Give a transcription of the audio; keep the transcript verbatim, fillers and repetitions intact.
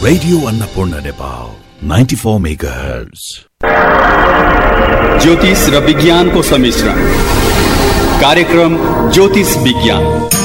Radio Annapurna Nepal ninety four megahertz. ज्योतिष र विज्ञानको सम्मिश्रण कार्यक्रम ज्योतिष विज्ञान।